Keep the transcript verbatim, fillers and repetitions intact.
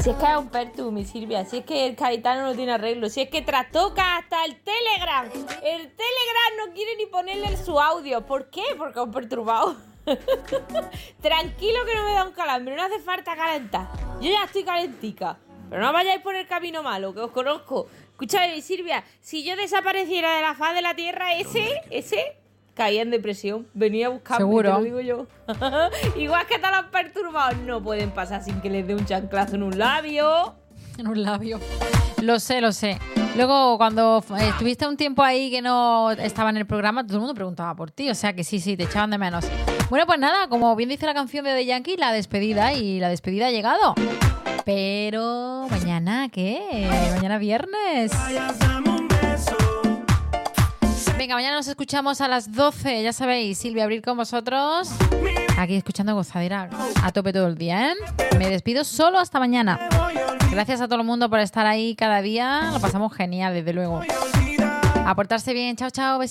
Si es que es un pertu, mi Silvia. Si es que el Cayetano no tiene arreglo. Si es que trastoca hasta el Telegram. El Telegram no quiere ni ponerle su audio. ¿Por qué? Porque es un perturbado. Tranquilo que no me da un calambre. No hace falta calentar. Yo ya estoy calentica. Pero no vayáis por el camino malo, que os conozco. Escúchame, mi Silvia. Si yo desapareciera de la faz de la tierra, ese, ese... caía en depresión, venía a buscarme, seguro. te lo digo yo. Igual que todos los perturbados no pueden pasar sin que les dé un chanclazo en un labio. En un labio. Lo sé, lo sé. Luego, cuando eh, estuviste un tiempo ahí que no estaba en el programa, todo el mundo preguntaba por ti. O sea que sí, sí, te echaban de menos. Bueno, pues nada, como bien dice la canción de The Yankee, la despedida, y la despedida ha llegado. Pero mañana, ¿qué? Mañana viernes. Venga, mañana nos escuchamos a las doce. Ya sabéis, Silvia Abril con vosotros. Aquí escuchando Gozadera a tope todo el día, ¿eh? Me despido solo hasta mañana. Gracias a todo el mundo por estar ahí cada día. Lo pasamos genial, desde luego. A portarse bien. Chao, chao. Besitos.